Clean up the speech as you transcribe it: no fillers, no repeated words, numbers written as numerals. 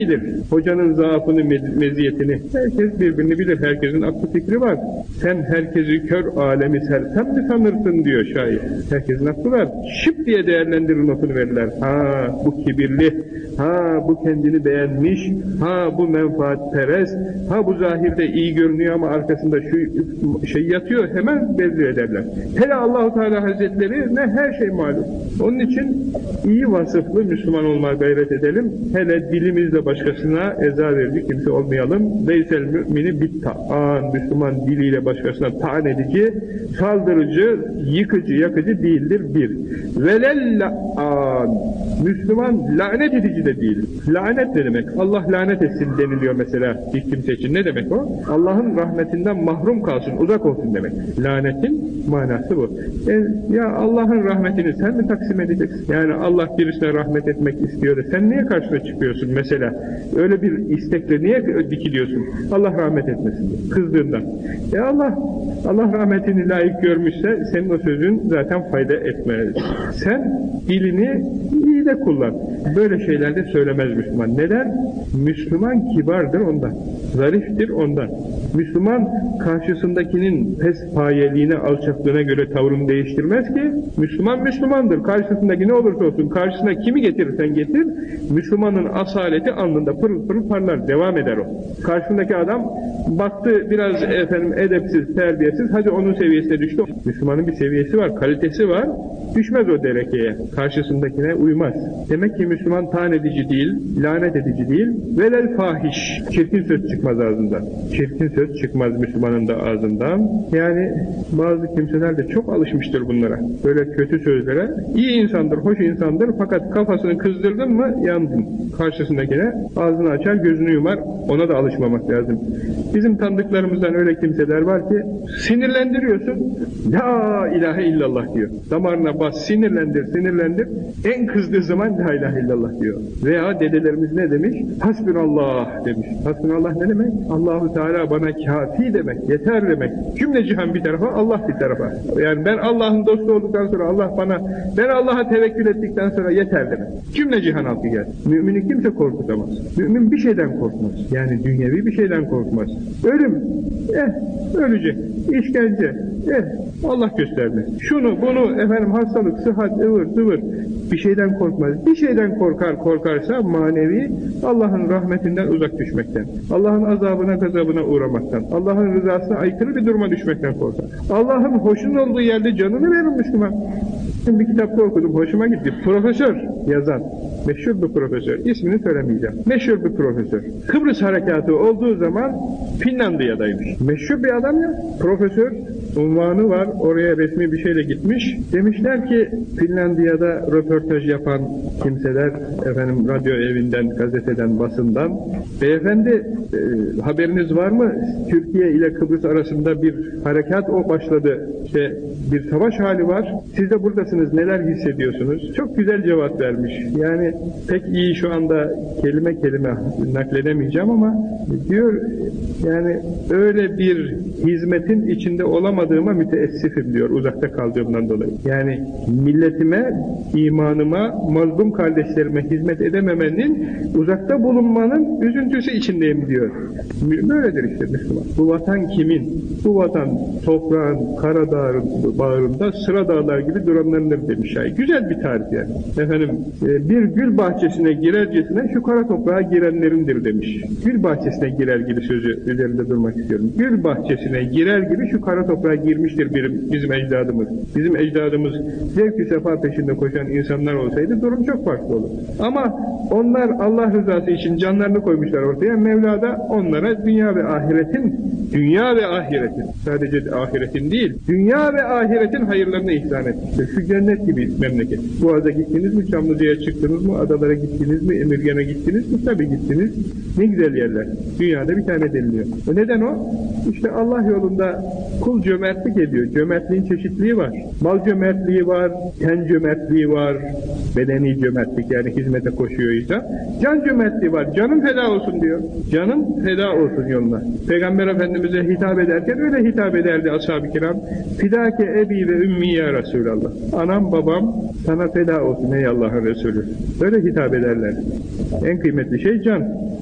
bilir. Hocanın zaafını, meziyetini. Herkes birbirini bilir. Herkesin aklı fikri var. Sen herkesi kör alemi sersem mi sanırsın diyor şair. Herkesin aklı var. Şıp diye değerlendirir, notunu verirler. Ha bu kibirli, ha bu kendini beğenmiş, ha bu menfaatperest, ha bu zahirde iyi görünüyor ama arkasında şu şey yatıyor, hemen belli ederler. Hele Allah-u Teala Hazretleri ne her şey malum. Onun için iyi vasıflı Müslüman olmaya gayret edelim. Hele dilimizle başkasına eza verici kimse olmayalım. Leysel mümini bitta'an. Müslüman diliyle başkasına taan edici, saldırıcı, yıkıcı, yakıcı değildir bir. Velella'an. Müslüman lanet edici de değil. Lanet ne demek? Allah lanet etsin deniliyor mesela bir kimse için. Ne demek o? Allah'ın rahmetinden mahrum kalsın, uzak olsun demek. Lanetin manası bu. Ya Allah'ın rahmetini sen mi taksim edeceksin? Yani Allah birisine rahmet etmek istiyor da sen niye karşına çıkıyorsun mesela? Öyle bir istekle niye dikiliyorsun? Allah rahmet etmesin diye. Kızdığından. Allah rahmetini layık görmüşse senin o sözün zaten fayda etmez. Sen dilini iyi de kullan. Böyle şeyler de söylemez Müslüman. Neden? Müslüman kibardır ondan. Zariftir ondan. Müslüman karşısındakinin pes payeliğine, alçaklığına göre tavrını değiştirmez ki. Müslüman Müslümandır. Karşısındaki ne olursa olsun, karşısına kimi getirirsen getir, Müslümanın asaleti alnında pırıl pırıl parlar. Devam eder o. Karşısındaki adam baktı biraz edepsiz, terbiyesiz, hadi onun seviyesine düştü. Müslümanın bir seviyesi var, kalitesi var. Düşmez o derekeye. Karşısındakine uymaz. Demek ki Müslüman taan edici değil, lanet edici değil. Velel fahiş. Çirkin söz çıkmaz ağzından. Çirkin söz çıkmaz Müslümanın da ağzından. Yani bazı kimseler de çok alışmıştır bunlara. Böyle kötü sözlere. İyi insandır, hoş insandır fakat kafasını kızdırdın mı yandın. Karşısındakine ağzını açar, gözünü yumar. Ona da alışmamak lazım. Bizim tanıdıklarımızdan öyle kimseler var ki sinirlendiriyorsun. La ilahe illallah diyor. Damarına bas, sinirlendir. En kızdığı zaman la ilahe illallah diyor. Veya dedelerimiz ne demiş? Hasbunallah demiş. Hasbunallah ne demek? Allahu Teala bana kafi demek, yeter demek. Cümle cihan bir tarafa, Allah bir tarafa. Yani ben Allah'ın dostu olduktan sonra ben Allah'a tevekkül ettikten sonra yeter demek. Cümle cihan halkı gel. Mümini kimse korkutamaz. Mümin bir şeyden korkmaz. Yani dünyevi bir şeyden korkmaz. Ölüm. Ölecek. İşkence. Allah göstermez. Şunu, bunu, hastalık, sıhhat, ıvır, zıvır. Bir şeyden korkmaz. Bir şeyden korkarsa manevi, Allah'ın rahmetinden uzak düşmekten, Allah'ın azabına, gazabına uğramaktan, Allah'ın rızasına aykırı bir duruma düşmekten korkar. Allah'ın hoşnut olduğu yerde canını verir Müslüman. Bir kitapta okudum, hoşuma gitti. Profesör yazan, meşhur bir profesör, ismini söylemeyeceğim. Meşhur bir profesör. Kıbrıs harekatı olduğu zaman Finlandiya'daymış. Meşhur bir adam ya, profesör, unvanı var, oraya resmi bir şeyle gitmiş. Demişler ki Finlandiya'da röportaj yapan kimseler, radyo evinden, gazeteden, basından, beyefendi haberiniz var mı? Türkiye ile Kıbrıs arasında bir harekat başladı. Bir savaş hali var. Siz de buradasınız. Neler hissediyorsunuz? Çok güzel cevap vermiş. Yani pek iyi şu anda kelime nakledemeyeceğim ama diyor yani öyle bir hizmetin içinde olamadığıma müteessifim diyor uzakta kaldığımdan dolayı. Yani milletime, imanıma, mazlum kardeşlerime hizmet edememenin, uzakta bulunmanın üzüntüsü içindeyim diyor. Böyledir işte Müslüman. Bu vatan kimin? Bu vatan toprağın, Karadağ'ın bağrında sıra dağlar gibi duranlarındır demiş şair. Güzel bir tarif yani. Bir gül bahçesine girercesine şu kara toprağa girenlerindir demiş. Gül bahçesine girer gibi sözü üzerinde durmak istiyorum. Gül bahçesine girer gibi şu kara toprağa girmiştir bizim ecdadımız. Bizim ecdadımız zevk-i sefa peşinde koşan insanlar olsaydı durum çok farklı olur. Ama onlar Allah rızası için canlarını koymuşlar ortaya. Mevla da onlara dünya ve ahiretin, sadece ahiretin değil, dünya ve ahiretin hayırlarını ihsan etmiştir. Şu cennet gibi memleket. Boğaz'a gittiniz mi? Çamlıca'ya çıktınız mı? Adalara gittiniz mi? Emirgan'a gittiniz mi? Tabii gittiniz. Ne güzel yerler. Dünyada bir tane deniliyor. Neden o? İşte Allah yolunda Kul cömertlik ediyor. Cömertliğin çeşitliği var. Mal cömertliği var, ten cömertliği var, bedeni cömertlik yani hizmete koşuyorsa. Can cömertliği var. Canın feda olsun diyor. Canın feda olsun yoluna. Peygamber Efendimiz'e hitap ederken öyle hitap ederdi ashab-ı kiram. Fidâke ebi ve ümmi ya Resulallah. Anam babam sana feda olsun ey Allah'ın Resulü. Böyle hitap ederler. En kıymetli şey can.